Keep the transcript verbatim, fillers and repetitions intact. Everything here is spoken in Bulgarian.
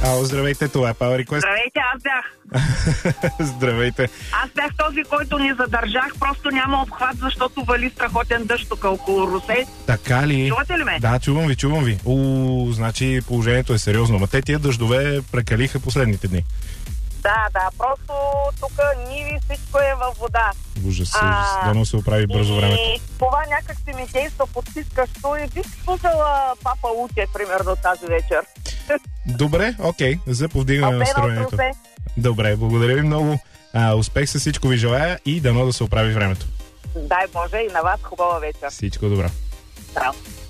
Ало, здравейте, това е Power Request. Здравейте, аз бях. Здравейте. Аз бях този, който ни задържах, просто няма обхват, защото вали страхотен дъжд тук около Русе. Така ли? Чувате ли ме? Да, чувам ви, чувам ви. У, значи положението е сериозно. Ма те тия дъждове прекалиха последните дни. Да, да, просто тук ниви, всичко е във вода. Ужас, ужас. Дано се оправи бързо времето. И това някак си ми действа подтискащо и бих слушала Папа Луче, примерно, тази вечер. Добре, окей, за повдигане на настроението. Добре, благодаря ви много. А, успех с всичко ви желая и дано да се оправи времето. Дай Боже и на вас хубава вечер. Всичко добро. Здраво.